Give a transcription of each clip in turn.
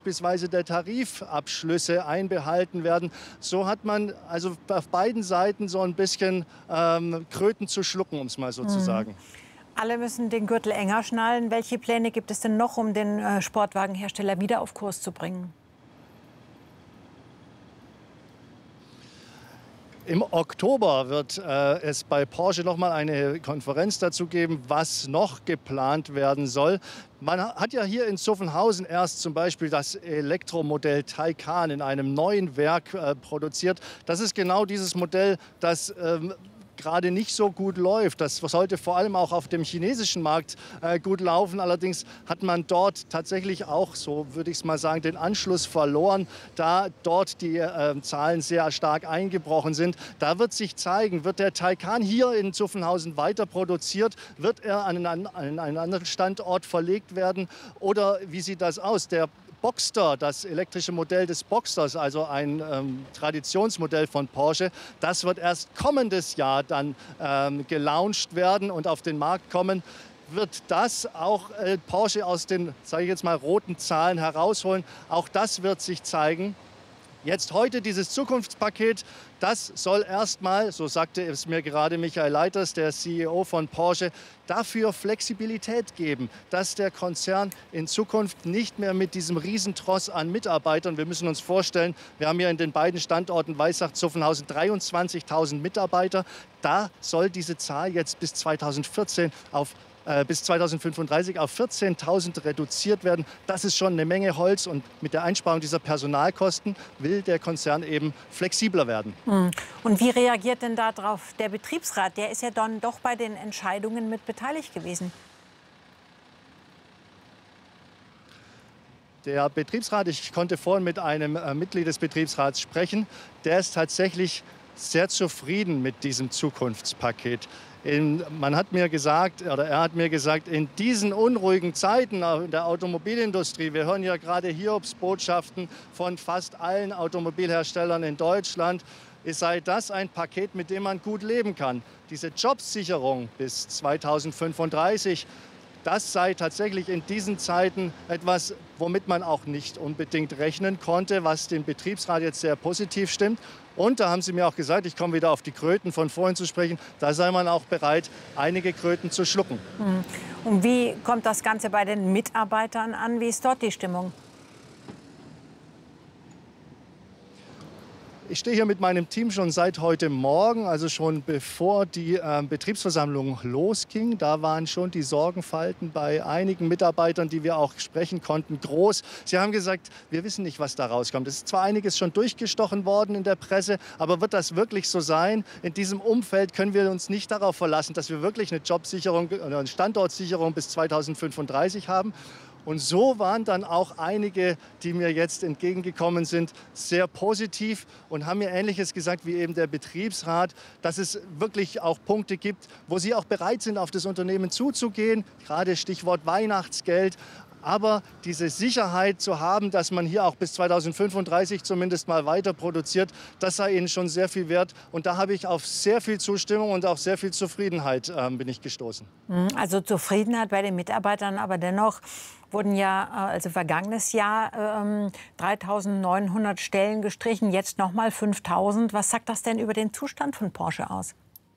beispielsweise der Tarifabschlüsse einbehalten werden. So hat man also auf beiden Seiten so ein bisschen Kröten zu schlucken, um es mal so zu sagen. Alle müssen den Gürtel enger schnallen. Welche Pläne gibt es denn noch, um den Sportwagenhersteller wieder auf Kurs zu bringen? Im Oktober wird es bei Porsche noch mal eine Konferenz dazu geben, was noch geplant werden soll. Man hat ja hier in Zuffenhausen erst zum Beispiel das Elektromodell Taycan in einem neuen Werk produziert. Das ist genau dieses Modell, das gerade nicht so gut läuft. Das sollte vor allem auch auf dem chinesischen Markt gut laufen. Allerdings hat man dort tatsächlich auch, so würde ich es mal sagen, den Anschluss verloren, da dort die Zahlen sehr stark eingebrochen sind. Da wird sich zeigen, wird der Taycan hier in Zuffenhausen weiter produziert, wird er an einen anderen Standort verlegt werden oder wie sieht das aus? Der Boxster, das elektrische Modell des Boxsters, also ein Traditionsmodell von Porsche, das wird erst kommendes Jahr dann gelauncht werden und auf den Markt kommen. Wird das auch Porsche aus den, sage ich jetzt mal, roten Zahlen herausholen? Auch das wird sich zeigen. Jetzt heute dieses Zukunftspaket, das soll erstmal, so sagte es mir gerade Michael Leiters, der CEO von Porsche, dafür Flexibilität geben, dass der Konzern in Zukunft nicht mehr mit diesem Riesentross an Mitarbeitern, wir müssen uns vorstellen, wir haben hier in den beiden Standorten Weissach-Zuffenhausen 23.000 Mitarbeiter, da soll diese Zahl jetzt bis 2014 bis 2035 auf 14.000 reduziert werden. Das ist schon eine Menge Holz und mit der Einsparung dieser Personalkosten will der Konzern eben flexibler werden. Und wie reagiert denn darauf der Betriebsrat? Der ist ja dann doch bei den Entscheidungen mit beteiligt gewesen. Der Betriebsrat, ich konnte vorhin mit einem Mitglied des Betriebsrats sprechen, der ist tatsächlich sehr zufrieden mit diesem Zukunftspaket. Man hat mir gesagt, oder er hat mir gesagt, in diesen unruhigen Zeiten in der Automobilindustrie, wir hören ja gerade Hiobsbotschaften von fast allen Automobilherstellern in Deutschland, sei das ein Paket, mit dem man gut leben kann. Diese Jobsicherung bis 2035, das sei tatsächlich in diesen Zeiten etwas, womit man auch nicht unbedingt rechnen konnte, was den Betriebsrat jetzt sehr positiv stimmt. Und da haben sie mir auch gesagt, ich komme wieder auf die Kröten von vorhin zu sprechen, da sei man auch bereit, einige Kröten zu schlucken. Und wie kommt das Ganze bei den Mitarbeitern an? Wie ist dort die Stimmung? Ich stehe hier mit meinem Team schon seit heute Morgen, also schon bevor die Betriebsversammlung losging. Da waren schon die Sorgenfalten bei einigen Mitarbeitern, die wir auch sprechen konnten, groß. Sie haben gesagt, wir wissen nicht, was da rauskommt. Es ist zwar einiges schon durchgestochen worden in der Presse, aber wird das wirklich so sein? In diesem Umfeld können wir uns nicht darauf verlassen, dass wir wirklich eine Jobsicherung oder eine Standortsicherung bis 2035 haben. Und so waren dann auch einige, die mir jetzt entgegengekommen sind, sehr positiv und haben mir Ähnliches gesagt wie eben der Betriebsrat, dass es wirklich auch Punkte gibt, wo sie auch bereit sind, auf das Unternehmen zuzugehen, gerade Stichwort Weihnachtsgeld. Aber diese Sicherheit zu haben, dass man hier auch bis 2035 zumindest mal weiter produziert, das sei ihnen schon sehr viel wert. Und da habe ich auf sehr viel Zustimmung und auch sehr viel Zufriedenheit bin ich gestoßen. Also Zufriedenheit bei den Mitarbeitern, aber dennoch wurden ja also vergangenes Jahr 3.900 Stellen gestrichen, jetzt noch mal 5.000. Was sagt das denn über den Zustand von Porsche aus?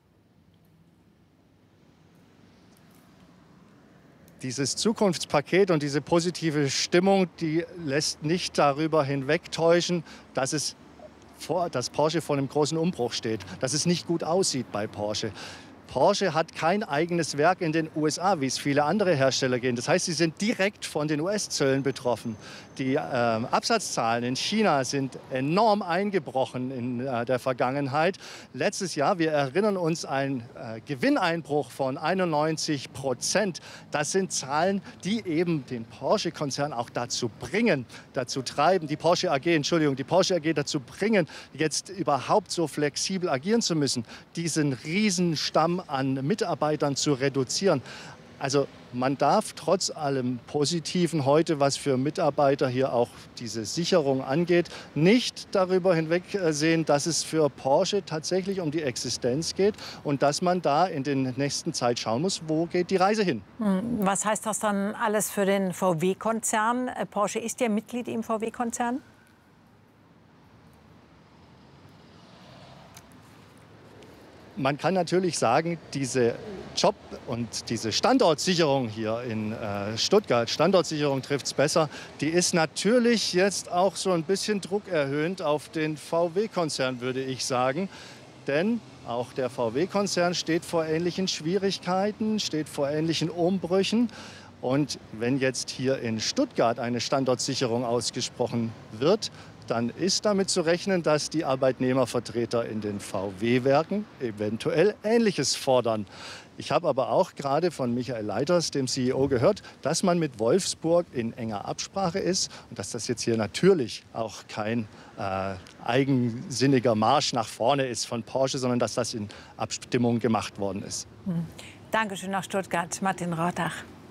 Dieses Zukunftspaket und diese positive Stimmung, die lässt nicht darüber hinwegtäuschen, dass Porsche vor einem großen Umbruch steht, dass es nicht gut aussieht bei Porsche. Porsche hat kein eigenes Werk in den USA, wie es viele andere Hersteller gehen. Das heißt, sie sind direkt von den US-Zöllen betroffen. Die Absatzzahlen in China sind enorm eingebrochen in der Vergangenheit. Letztes Jahr, wir erinnern uns, ein Gewinneinbruch von 91%. Das sind Zahlen, die eben den Porsche-Konzern auch dazu treiben, die Porsche AG dazu bringen, jetzt überhaupt so flexibel agieren zu müssen, diesen Riesenstamm an Mitarbeitern zu reduzieren. Also man darf trotz allem Positiven heute, was für Mitarbeiter hier auch diese Sicherung angeht, nicht darüber hinwegsehen, dass es für Porsche tatsächlich um die Existenz geht und dass man da in der nächsten Zeit schauen muss, wo geht die Reise hin. Was heißt das dann alles für den VW-Konzern? Porsche ist ja Mitglied im VW-Konzern. Man kann natürlich sagen, diese Job- und diese Standortsicherung hier in Stuttgart, Standortsicherung trifft es besser, die ist natürlich jetzt auch so ein bisschen druckerhöhend auf den VW-Konzern, würde ich sagen. Denn auch der VW-Konzern steht vor ähnlichen Schwierigkeiten, steht vor ähnlichen Umbrüchen. Und wenn jetzt hier in Stuttgart eine Standortsicherung ausgesprochen wird, dann ist damit zu rechnen, dass die Arbeitnehmervertreter in den VW-Werken eventuell Ähnliches fordern. Ich habe aber auch gerade von Michael Leiters, dem CEO, gehört, dass man mit Wolfsburg in enger Absprache ist und dass das jetzt hier natürlich auch kein eigensinniger Marsch nach vorne ist von Porsche, sondern dass das in Abstimmung gemacht worden ist. Dankeschön nach Stuttgart, Martin Rottach.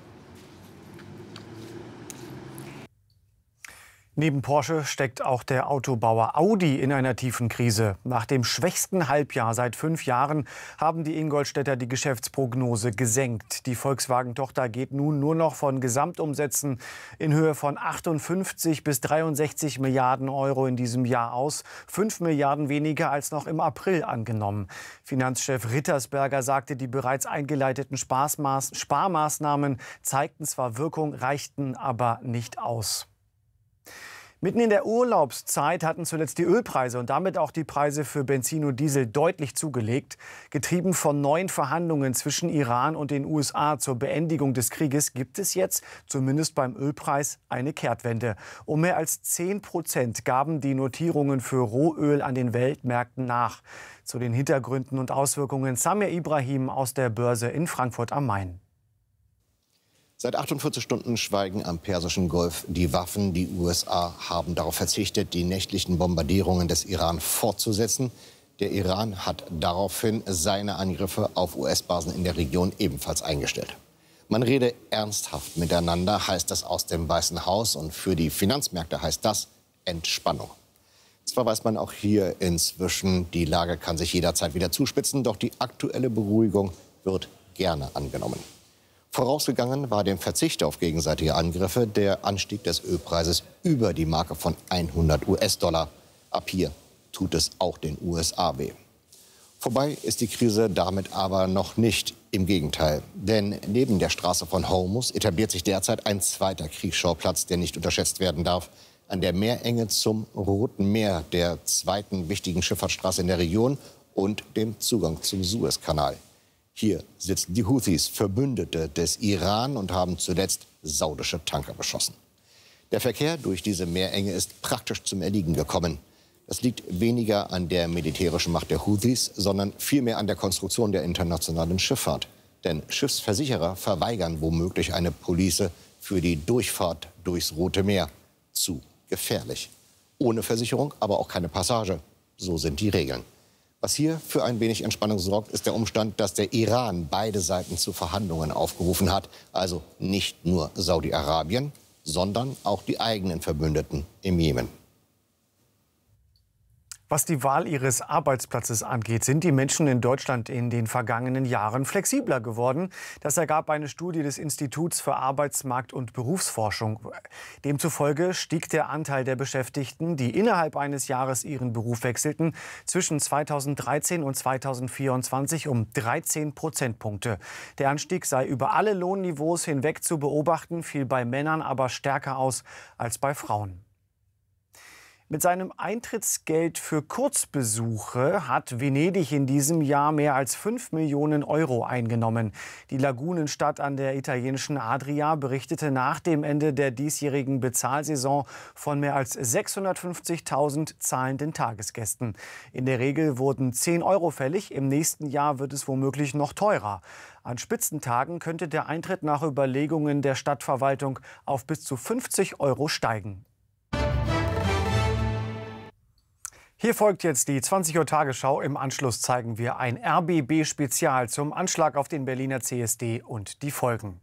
Neben Porsche steckt auch der Autobauer Audi in einer tiefen Krise. Nach dem schwächsten Halbjahr seit 5 Jahren haben die Ingolstädter die Geschäftsprognose gesenkt. Die Volkswagen-Tochter geht nun nur noch von Gesamtumsätzen in Höhe von 58 bis 63 Milliarden Euro in diesem Jahr aus. 5 Milliarden weniger als noch im April angenommen. Finanzchef Rittersberger sagte, die bereits eingeleiteten Sparmaßnahmen zeigten zwar Wirkung, reichten aber nicht aus. Mitten in der Urlaubszeit hatten zuletzt die Ölpreise und damit auch die Preise für Benzin und Diesel deutlich zugelegt. Getrieben von neuen Verhandlungen zwischen Iran und den USA zur Beendigung des Krieges gibt es jetzt, zumindest beim Ölpreis, eine Kehrtwende. Um mehr als 10% gaben die Notierungen für Rohöl an den Weltmärkten nach. Zu den Hintergründen und Auswirkungen Samir Ibrahim aus der Börse in Frankfurt am Main. Seit 48 Stunden schweigen am Persischen Golf die Waffen. Die USA haben darauf verzichtet, die nächtlichen Bombardierungen des Iran fortzusetzen. Der Iran hat daraufhin seine Angriffe auf US-Basen in der Region ebenfalls eingestellt. Man rede ernsthaft miteinander, heißt das aus dem Weißen Haus. Und für die Finanzmärkte heißt das Entspannung. Zwar weiß man auch hier inzwischen, die Lage kann sich jederzeit wieder zuspitzen, doch die aktuelle Beruhigung wird gerne angenommen. Vorausgegangen war dem Verzicht auf gegenseitige Angriffe der Anstieg des Ölpreises über die Marke von 100 US-Dollar. Ab hier tut es auch den USA weh. Vorbei ist die Krise damit aber noch nicht. Im Gegenteil. Denn neben der Straße von Hormuz etabliert sich derzeit ein zweiter Kriegsschauplatz, der nicht unterschätzt werden darf. An der Meerenge zum Roten Meer, der zweiten wichtigen Schifffahrtsstraße in der Region und dem Zugang zum Suezkanal. Hier sitzen die Houthis, Verbündete des Iran, und haben zuletzt saudische Tanker beschossen. Der Verkehr durch diese Meerenge ist praktisch zum Erliegen gekommen. Das liegt weniger an der militärischen Macht der Houthis, sondern vielmehr an der Konstruktion der internationalen Schifffahrt. Denn Schiffsversicherer verweigern womöglich eine Police für die Durchfahrt durchs Rote Meer. Zu gefährlich. Ohne Versicherung, aber auch keine Passage. So sind die Regeln. Was hier für ein wenig Entspannung sorgt, ist der Umstand, dass der Iran beide Seiten zu Verhandlungen aufgerufen hat. Also nicht nur Saudi-Arabien, sondern auch die eigenen Verbündeten im Jemen. Was die Wahl ihres Arbeitsplatzes angeht, sind die Menschen in Deutschland in den vergangenen Jahren flexibler geworden. Das ergab eine Studie des Instituts für Arbeitsmarkt- und Berufsforschung. Demzufolge stieg der Anteil der Beschäftigten, die innerhalb eines Jahres ihren Beruf wechselten, zwischen 2013 und 2024 um 13 Prozentpunkte. Der Anstieg sei über alle Lohnniveaus hinweg zu beobachten, fiel bei Männern aber stärker aus als bei Frauen. Mit seinem Eintrittsgeld für Kurzbesuche hat Venedig in diesem Jahr mehr als 5 Millionen Euro eingenommen. Die Lagunenstadt an der italienischen Adria berichtete nach dem Ende der diesjährigen Bezahlsaison von mehr als 650.000 zahlenden Tagesgästen. In der Regel wurden 10 Euro fällig, im nächsten Jahr wird es womöglich noch teurer. An Spitzentagen könnte der Eintritt nach Überlegungen der Stadtverwaltung auf bis zu 50 Euro steigen. Hier folgt jetzt die 20 Uhr Tagesschau. Im Anschluss zeigen wir ein RBB-Spezial zum Anschlag auf den Berliner CSD und die Folgen.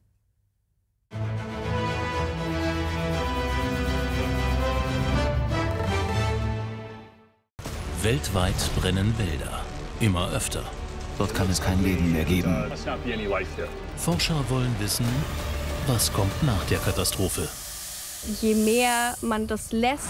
Weltweit brennen Wälder. Immer öfter. Dort kann es kein Leben mehr geben. Forscher wollen wissen, was kommt nach der Katastrophe. Je mehr man das lässt,